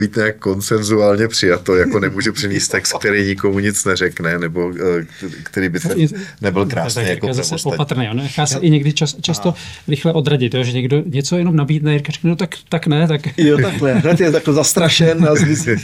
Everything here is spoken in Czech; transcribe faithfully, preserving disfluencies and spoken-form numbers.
být nějak konsenzuálně přijato, jako nemůže přinést text, který nikomu nic neřekne, nebo který by nebyl krásný jako pro zase ostatní. Opatrný, on nechá se i někdy čas, často a. rychle odradit, jo, že někdo něco jenom nabídne, Jirka řekne, no tak, tak ne, tak... Jo, takhle, hned je takhle zastrašen a zmyslí.